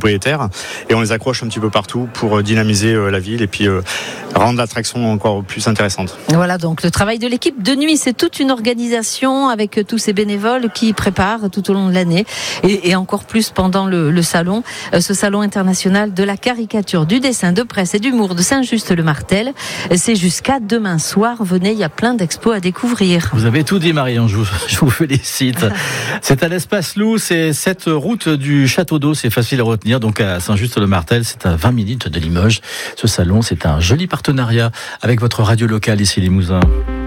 propriétaires, et on les accroche un petit peu partout pour dynamiser la ville et puis rendre l'attraction encore plus intéressante. Voilà donc le travail de l'équipe de nuit, c'est toute une organisation avec tous ces bénévoles qui préparent tout au long de l'année et encore plus pendant le salon, ce salon international de la caricature, du dessin, de presse et d'humour de Saint-Just-le-Martel. C'est jusqu'à demain soir. Venez, il y a plein d'expos à découvrir. Vous avez tout dit, Marion, je vous félicite. C'est à l'Espace Loup, c'est cette route du Château d'Eau, c'est facile à retenir, donc à Saint-Just-le-Martel, c'est à 20 minutes de Limoges. Ce salon, c'est un joli partenariat avec votre radio locale ici Limousin.